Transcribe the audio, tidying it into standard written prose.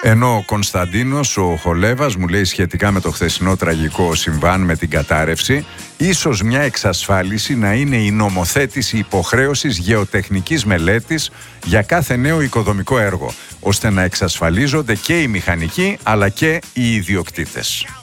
Ενώ ο Κωνσταντίνος, ο Χολέβας, μου λέει σχετικά με το χθεσινό τραγικό συμβάν με την κατάρρευση, ίσως μια εξασφάλιση να είναι η νομοθέτηση υποχρέωσης γεωτεχνικής μελέτης για κάθε νέο οικοδομικό έργο, ώστε να εξασφαλίζονται και οι μηχανικοί αλλά και οι ιδιοκτήτες.